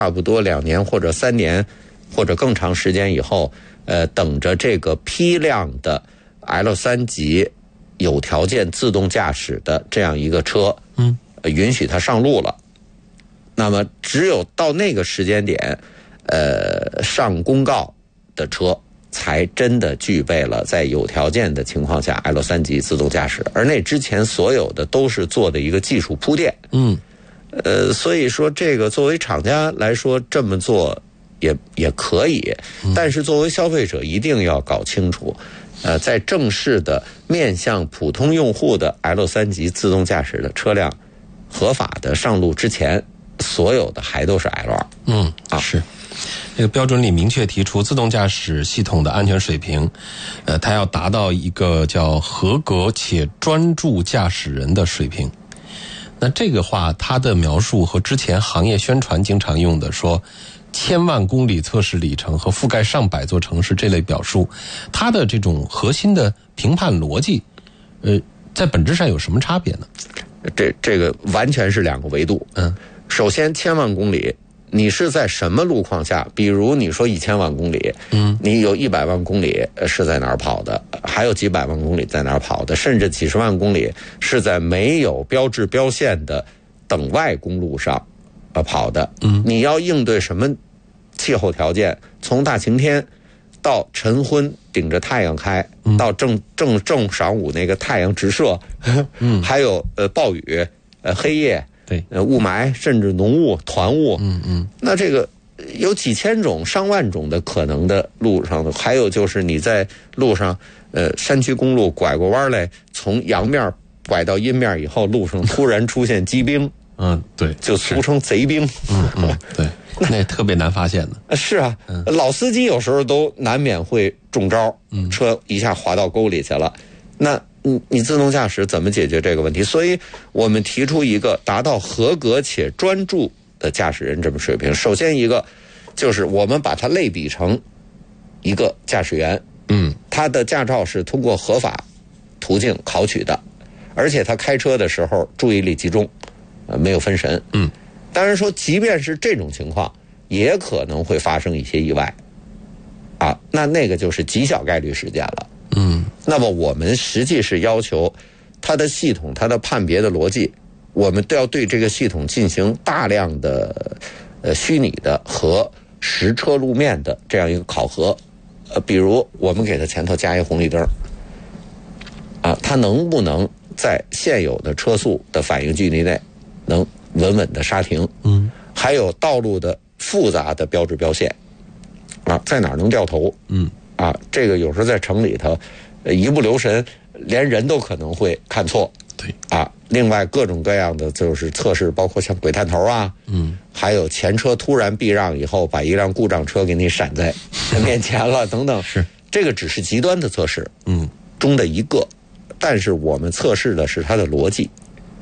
差不多2年或者3年或者更长时间以后，等着这个批量的 L3级有条件自动驾驶的这样一个车，允许它上路了。那么只有到那个时间点，上公告的车才真的具备了在有条件的情况下 L3级自动驾驶，而那之前所有的都是做的一个技术铺垫。所以说这个作为厂家来说这么做也可以，但是作为消费者一定要搞清楚，在正式的面向普通用户的 L3级自动驾驶的车辆合法的上路之前，所有的还都是 L2。 是。这个标准里明确提出，自动驾驶系统的安全水平，它要达到一个叫合格且专注驾驶人的水平。那这个话，它的描述和之前行业宣传经常用的说1000万公里测试里程和覆盖上百座城市这类表述，它的这种核心的评判逻辑，在本质上有什么差别呢？ 这个完全是2个维度。首先1000万公里。你是在什么路况下？比如你说1000万公里，你有100万公里是在哪儿跑的？还有几百万公里在哪儿跑的？甚至几十万公里是在没有标志标线的等外公路上跑的。你要应对什么气候条件？从大晴天到晨昏顶着太阳开，到正晌午那个太阳直射，还有暴雨、黑夜。雾霾甚至浓雾、团雾，那这个有几千种、上万种的可能的路上的，还有就是你在路上，山区公路拐过弯来，从阳面拐到阴面以后，路上突然出现机兵， 对， 就俗称贼兵， 对，那特别难发现的。 是啊，老司机有时候都难免会中招，车一下滑到沟里去了，那。你自动驾驶怎么解决这个问题？所以我们提出一个达到合格且专注的驾驶人这么水平。首先一个就是我们把它类比成一个驾驶员，他的驾照是通过合法途径考取的，而且他开车的时候注意力集中，没有分神。当然说即便是这种情况也可能会发生一些意外那个就是极小概率事件了。那么我们实际是要求它的系统、它的判别的逻辑，我们都要对这个系统进行大量的虚拟的和实车路面的这样一个考核。比如我们给它前头加一红绿灯它能不能在现有的车速的反应距离内能稳稳的刹停？还有道路的复杂的标志标线在哪儿能掉头？这个有时候在城里头一不留神连人都可能会看错。 对另外各种各样的就是测试，包括像鬼探头还有前车突然避让以后把一辆故障车给你闪在面前了等等。 是这个只是极端的测试中的一个，但是我们测试的是它的逻辑。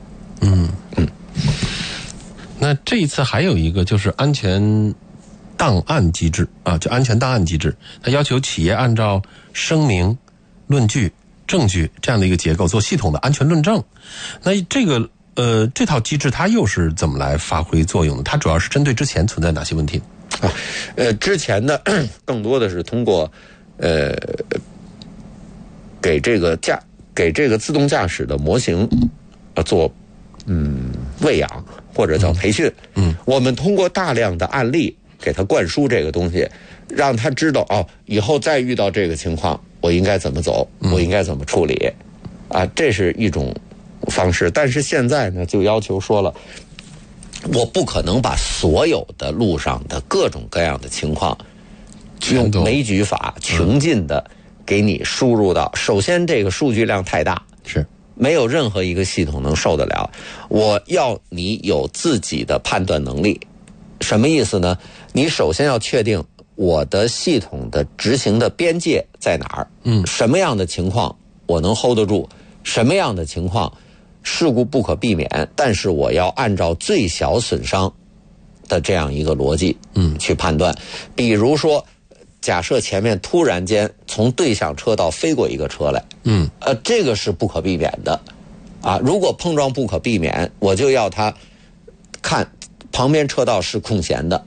那这一次还有一个就是安全档案机制就安全档案机制，它要求企业按照声明、论据、证据这样的一个结构做系统的安全论证。那这个这套机制它又是怎么来发挥作用的？它主要是针对之前存在哪些问题？ 之前呢更多的是通过给这个自动驾驶的模型做喂养或者叫培训。我们通过大量的案例给他灌输这个东西，让他知道以后再遇到这个情况我应该怎么走，我应该怎么处理这是一种方式。但是现在呢就要求说了，我不可能把所有的路上的各种各样的情况用枚举法穷尽的给你输入到，首先这个数据量太大， 是没有任何一个系统能受得了。我要你有自己的判断能力。什么意思呢？你首先要确定我的系统的执行的边界在哪儿，什么样的情况我能 hold 得住，什么样的情况事故不可避免，但是我要按照最小损伤的这样一个逻辑去判断。比如说假设前面突然间从对向车道飞过一个车来，这个是不可避免的如果碰撞不可避免，我就要他看旁边车道是空闲的，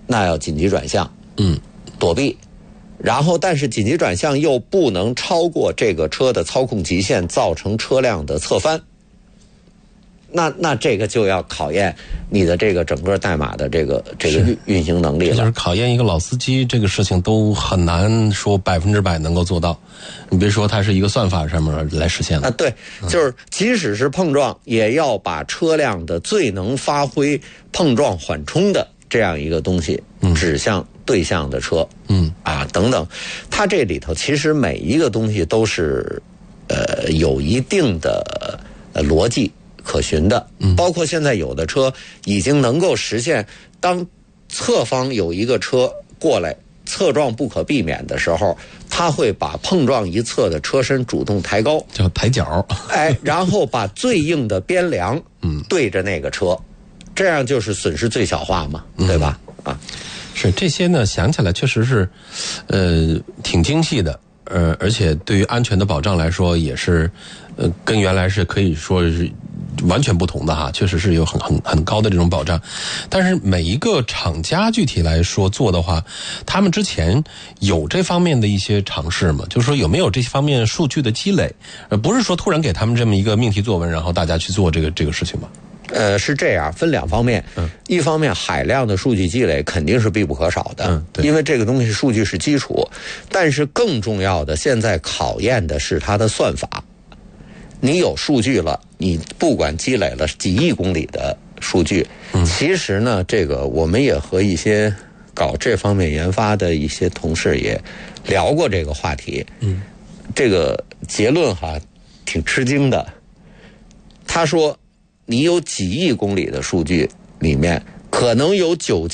那要紧急转向，躲避。然后，但是紧急转向又不能超过这个车的操控极限，造成车辆的侧翻。那这个就要考验你的这个整个代码的这个运行能力了。 就是考验一个老司机，这个事情都很难说100%能够做到。你别说它是一个算法上面来实现的啊，对，就是即使是碰撞，也要把车辆的最能发挥碰撞缓冲的这样一个东西指向对向的车，等等。它这里头其实每一个东西都是有一定的逻辑可循的，包括现在有的车已经能够实现，当侧方有一个车过来侧撞不可避免的时候，它会把碰撞一侧的车身主动抬高， 叫抬脚， 然后把最硬的边梁对着那个车，这样就是损失最小化嘛，对吧？ 是这些呢，想起来确实是挺精细的，而且对于安全的保障来说也是跟原来是可以说是完全不同的哈，确实是有很高的这种保障。但是每一个厂家具体来说做的话，他们之前有这方面的一些尝试吗？就是说有没有这方面数据的积累？不是说突然给他们这么一个命题作文，然后大家去做这个事情吧？ 是这样，分两方面。一方面海量的数据积累肯定是必不可少的，因为这个东西数据是基础。但是更重要的，现在考验的是它的算法。你有数据了，你不管积累了几亿公里的数据，其实呢，这个我们也和一些搞这方面研发的一些同事也聊过这个话题。这个结论挺吃惊的。他说，你有几亿公里的数据里面，可能有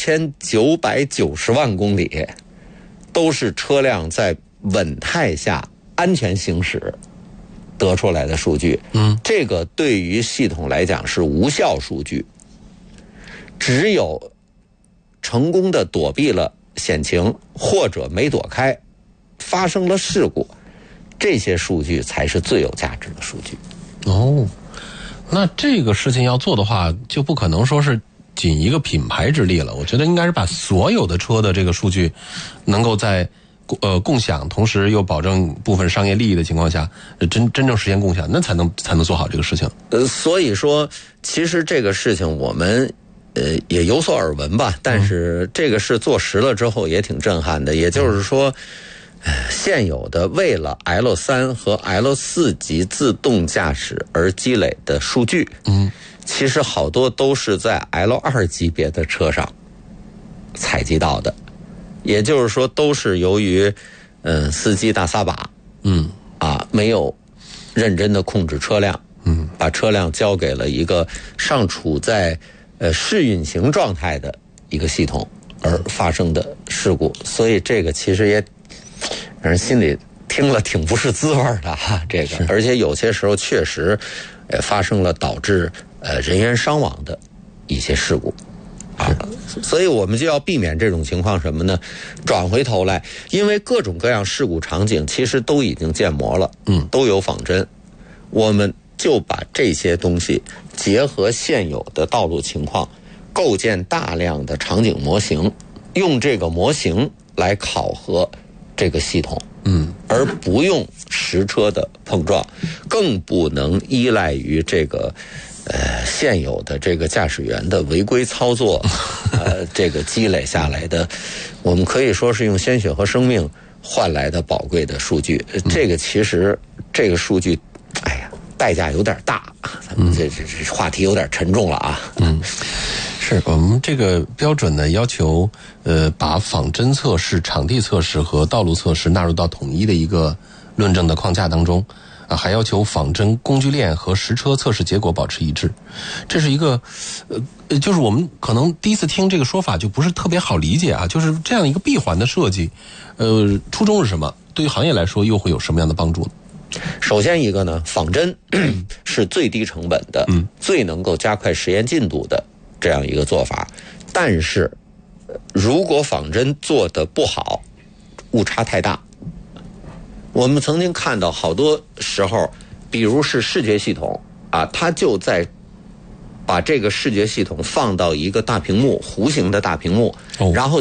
9990万公里都是车辆在稳态下安全行驶得出来的数据，这个对于系统来讲是无效数据。只有成功的躲避了险情，或者没躲开，发生了事故，这些数据才是最有价值的数据。 那这个事情要做的话，就不可能说是仅一个品牌之力了。我觉得应该是把所有的车的这个数据能够在共享，同时又保证部分商业利益的情况下，真正实现共享，那才能做好这个事情。 所以说，其实这个事情我们也有所耳闻吧，但是这个事做实了之后也挺震撼的。也就是说，现有的为了 L3 和 L4 级自动驾驶而积累的数据，其实好多都是在 L2 级别的车上采集到的。也就是说，都是由于司机大撒把，没有认真的控制车辆，把车辆交给了一个尚处在试运行状态的一个系统而发生的事故。所以这个其实也让人心里听了挺不是滋味的这个，而且有些时候确实发生了导致人员伤亡的一些事故。所以我们就要避免这种情况什么呢？转回头来，因为各种各样事故场景其实都已经建模了，都有仿真，我们就把这些东西结合现有的道路情况，构建大量的场景模型，用这个模型来考核这个系统，而不用实车的碰撞，更不能依赖于这个现有的这个驾驶员的违规操作，这个积累下来的，我们可以说是用鲜血和生命换来的宝贵的数据。这个其实这个数据，代价有点大，咱们这话题有点沉重了啊。 是我们这个标准呢，要求把仿真测试、场地测试和道路测试纳入到统一的一个论证的框架当中。还要求仿真工具链和实车测试结果保持一致。这是一个就是我们可能第一次听这个说法就不是特别好理解啊，就是这样一个闭环的设计，初衷是什么？对于行业来说又会有什么样的帮助呢？ 首先一个呢，仿真是最低成本的，最能够加快实验进度的这样一个做法。但是如果仿真做得不好，误差太大。我们曾经看到好多时候，比如是视觉系统它就在把这个视觉系统放到一个大屏幕，弧形的大屏幕，然后